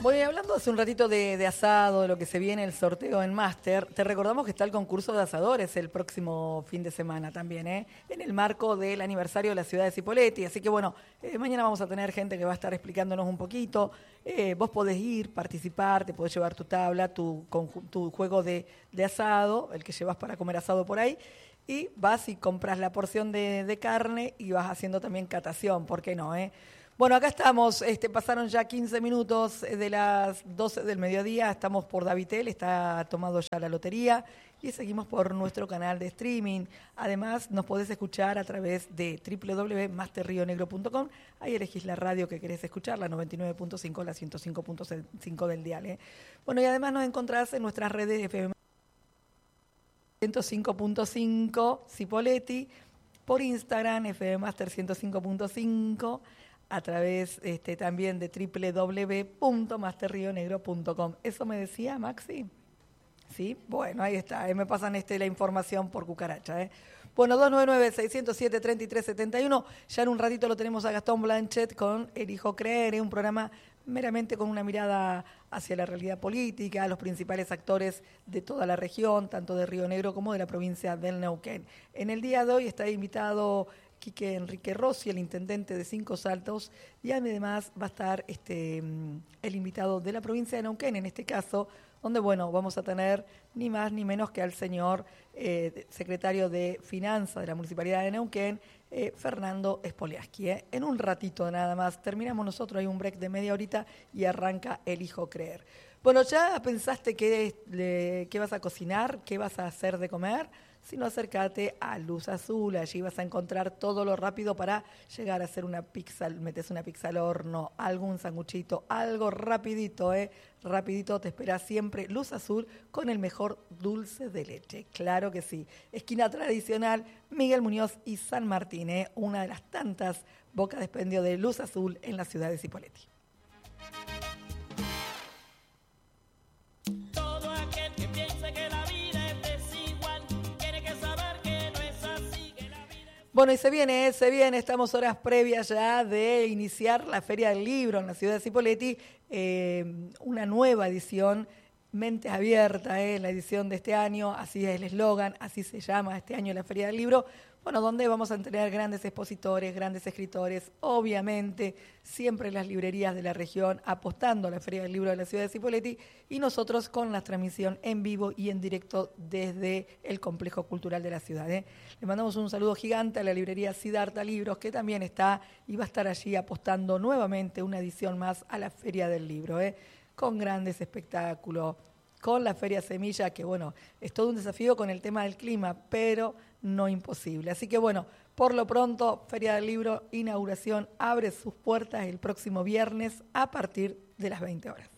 Voy hablando hace un ratito de asado, de lo que se viene, el sorteo en Máster. Te recordamos que está el concurso de asadores el próximo fin de semana también, en el marco del aniversario de la ciudad de Cipolletti. Así que bueno, mañana vamos a tener gente que va a estar explicándonos un poquito. Vos podés ir, participar, te podés llevar tu tabla, tu juego de asado, el que llevas para comer asado por ahí. Y vas y compras la porción de carne y vas haciendo también catación, ¿por qué no? Bueno, acá estamos, pasaron ya 15 minutos de las 12 del mediodía, estamos por Davitel, está tomado ya la lotería y seguimos por nuestro canal de streaming. Además, nos podés escuchar a través de www.masterrionegro.com, ahí elegís la radio que querés escuchar, la 99.5, la 105.5 del dial. Bueno, y además nos encontrás en nuestras redes de FM 105.5 Cipolletti, por Instagram, FM Master 105.5, a través también de www.masterrionegro.com. ¿Eso me decía, Maxi? Sí, bueno, ahí está, me pasan la información por cucaracha. Bueno, 299-607-3371, ya en un ratito lo tenemos a Gastón Blanchet con Elijo Creer, un programa meramente con una mirada hacia la realidad política, los principales actores de toda la región, tanto de Río Negro como de la provincia del Neuquén. En el día de hoy está invitado Quique Enrique Rossi, el intendente de Cinco Saltos, y además va a estar el invitado de la provincia de Neuquén, en este caso, donde, bueno, vamos a tener ni más ni menos que al señor secretario de Finanzas de la Municipalidad de Neuquén, Fernando Spoliaski. En un ratito nada más, terminamos nosotros, hay un break de media horita y arranca Elijo Creer. Bueno, ¿ya pensaste qué vas a cocinar, qué vas a hacer de comer? Si no, acércate a Luz Azul, allí vas a encontrar todo lo rápido para llegar a hacer una pizza, metes una pizza al horno, algún sanguchito, algo rapidito, rapidito te espera siempre Luz Azul con el mejor dulce de leche, claro que sí. Esquina tradicional, Miguel Muñoz y San Martín, una de las tantas bocas de expendio de Luz Azul en la ciudad de Cipolletti. Bueno, y se viene, estamos horas previas ya de iniciar la Feria del Libro en la ciudad de Cipolletti, una nueva edición, Mentes Abiertas, la edición de este año, así es el eslogan, así se llama este año la Feria del Libro, bueno, donde vamos a tener grandes expositores, grandes escritores, obviamente siempre las librerías de la región apostando a la Feria del Libro de la ciudad de Cipolletti y nosotros con la transmisión en vivo y en directo desde el Complejo Cultural de la ciudad. Le mandamos un saludo gigante a la librería Siddhartha Libros, que también está y va a estar allí apostando nuevamente una edición más a la Feria del Libro, con grandes espectáculos, con la Feria Semilla, que bueno, es todo un desafío con el tema del clima, pero no imposible. Así que bueno, por lo pronto, Feria del Libro, inauguración, abre sus puertas el próximo viernes a partir de las 20 horas.